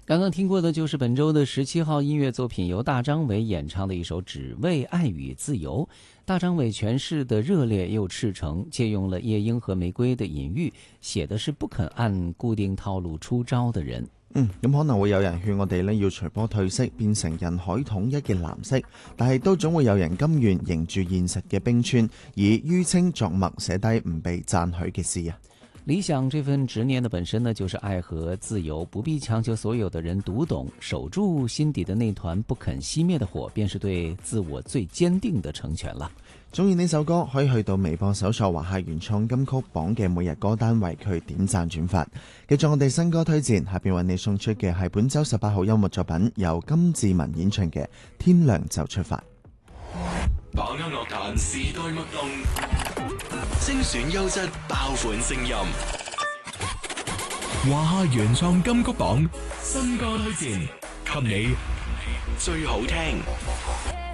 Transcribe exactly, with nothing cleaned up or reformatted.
刚刚听过的就是本周的十七号音乐作品，由大张伟演唱的一首《只为爱与自由》。大张伟诠釋的熱烈又赤誠，借用了夜鶯和玫瑰的隱喻，寫的是不肯按固定套路出招的人。 嗯，咁可能會有人勸我哋呢要隨波退色，變成人海統一嘅藍色，但係都總會有人甘願迎住現實嘅冰川，以淤青作墨，寫低唔被讚許嘅詩啊。 理想這份執念的本身呢，就是愛和自由，不必強求所有的人讀懂，守住心底的那團不肯熄滅的火，便是對自我最堅定的成全了。 中意呢首歌，可以去到微博搜索華夏原創金曲榜嘅每日歌單，為佢點讚轉發。繼續我哋新歌推薦，下邊為你送出嘅係本周十八號音樂作品，由金志文演唱嘅《天亮就出發》。 把握樂壇時代脈動，精選優質爆款聲音。華夏原創金曲榜新歌推薦，給你最好聽。